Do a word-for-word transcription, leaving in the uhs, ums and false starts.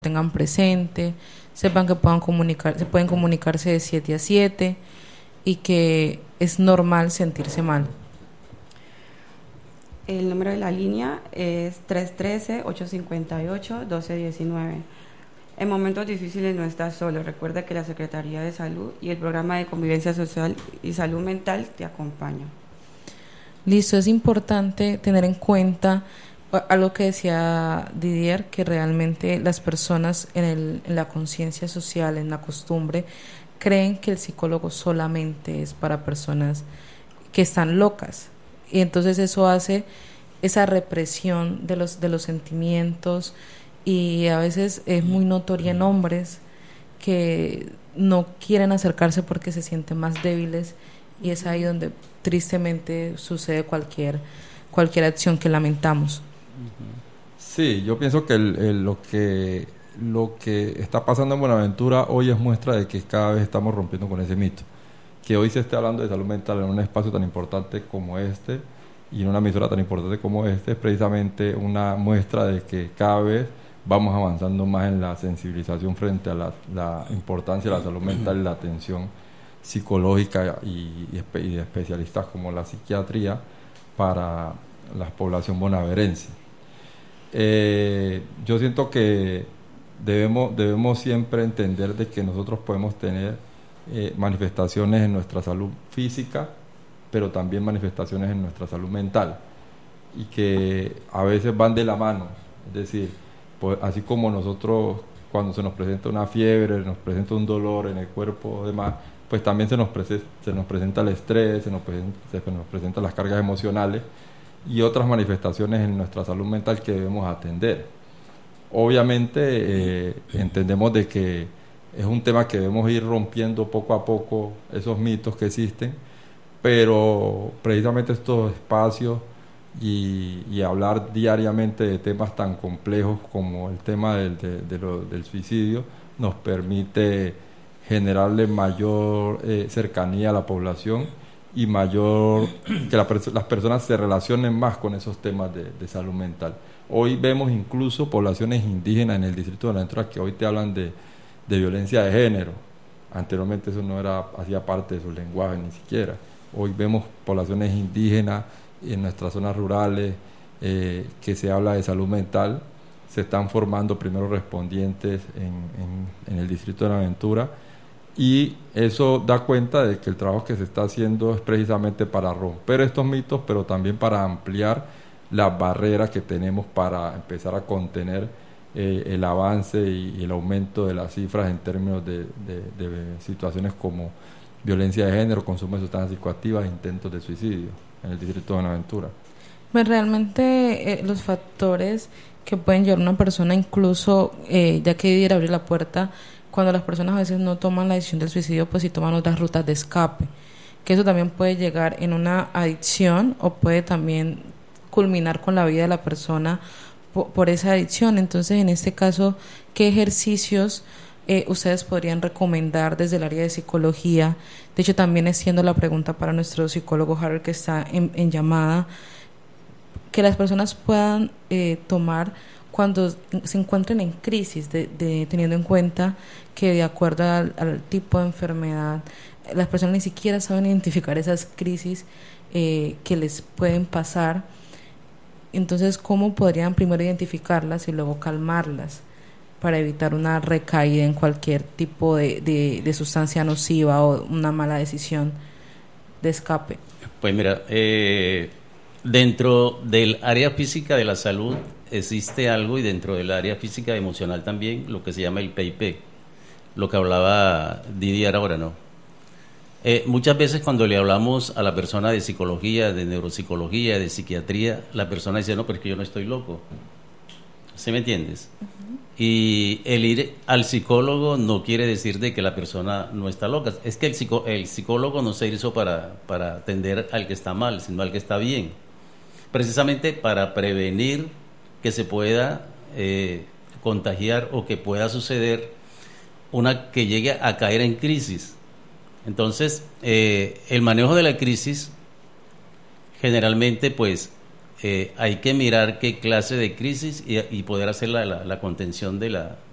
tengan presente, sepan que puedan comunicar, se pueden comunicarse de siete a siete y que es normal sentirse mal. El número de la línea es tres uno tres, ocho cinco ocho, uno dos uno nueve. En momentos difíciles no estás solo. Recuerda que la Secretaría de Salud y el Programa de Convivencia Social y Salud Mental te acompañan. Listo, es importante tener en cuenta algo que decía Didier, que realmente las personas en, el, en la conciencia social, en la costumbre, creen que el psicólogo solamente es para personas que están locas, y entonces eso hace esa represión de los, de los sentimientos, y a veces es muy notoria en hombres que no quieren acercarse porque se sienten más débiles, y es ahí donde tristemente sucede cualquier, cualquier acción que lamentamos. Sí, yo pienso que el, el, lo que lo que está pasando en Buenaventura hoy es muestra de que cada vez estamos rompiendo con ese mito. Que hoy se esté hablando de salud mental en un espacio tan importante como este y en una emisora tan importante como este es precisamente una muestra de que cada vez vamos avanzando más en la sensibilización frente a la, la importancia de la salud mental y la atención psicológica y, y, espe- y de especialistas como la psiquiatría para la población bonaverense. Eh, yo siento que debemos, debemos siempre entender de que nosotros podemos tener eh, manifestaciones en nuestra salud física, pero también manifestaciones en nuestra salud mental, y que a veces van de la mano. Es decir, pues, así como nosotros cuando se nos presenta una fiebre, nos presenta un dolor en el cuerpo o demás, pues también se nos, prese- se nos presenta el estrés, se nos, presenta, se nos presentan las cargas emocionales y otras manifestaciones en nuestra salud mental que debemos atender. Obviamente eh, entendemos de que es un tema que debemos ir rompiendo poco a poco esos mitos que existen, pero precisamente estos espacios y, y hablar diariamente de temas tan complejos como el tema del, de, de lo, del suicidio nos permite generarle mayor eh, cercanía a la población y mayor que la, las personas se relacionen más con esos temas de, de salud mental. Hoy vemos incluso poblaciones indígenas en el distrito de Buenaventura que hoy te hablan de, de violencia de género. Anteriormente eso no era, hacía parte de su lenguaje ni siquiera. Hoy vemos poblaciones indígenas en nuestras zonas rurales eh, que se habla de salud mental. Se están formando primeros respondientes en, en, en el distrito de Buenaventura. Y eso da cuenta de que el trabajo que se está haciendo es precisamente para romper estos mitos, pero también para ampliar las barreras que tenemos para empezar a contener eh, el avance y, y el aumento de las cifras en términos de, de, de situaciones como violencia de género, consumo de sustancias psicoactivas e intentos de suicidio en el distrito de Buenaventura. Pues realmente eh, los factores que pueden llevar a una persona, incluso eh, ya que Didier abrió la puerta, cuando las personas a veces no toman la decisión del suicidio, pues sí toman otras rutas de escape, que eso también puede llegar en una adicción o puede también culminar con la vida de la persona por, por esa adicción. Entonces, en este caso, ¿qué ejercicios eh, ustedes podrían recomendar desde el área de psicología? De hecho, también extiendo la pregunta para nuestro psicólogo Harold, que está en, en llamada, que las personas puedan eh, tomar cuando se encuentren en crisis, de, de, teniendo en cuenta que de acuerdo al, al tipo de enfermedad, las personas ni siquiera saben identificar esas crisis eh, que les pueden pasar. Entonces, ¿cómo podrían primero identificarlas y luego calmarlas para evitar una recaída en cualquier tipo de, de, de sustancia nociva o una mala decisión de escape? Pues mira, eh, dentro del área física de la salud existe algo, y dentro del área física y emocional también, lo que se llama el P I P, lo que hablaba Didier ahora, ¿no? Eh, muchas veces cuando le hablamos a la persona de psicología, de neuropsicología, de psiquiatría, la persona dice, no, pero es que yo no estoy loco. ¿Sí me entiendes? Uh-huh. Y el ir al psicólogo no quiere decir de que la persona no está loca. Es que el, psico, el psicólogo no se hizo para, para atender al que está mal, sino al que está bien. Precisamente para prevenir que se pueda eh, contagiar o que pueda suceder una que llegue a caer en crisis. Entonces, eh, el manejo de la crisis generalmente pues eh, hay que mirar qué clase de crisis y, y poder hacer la, la, la contención de la,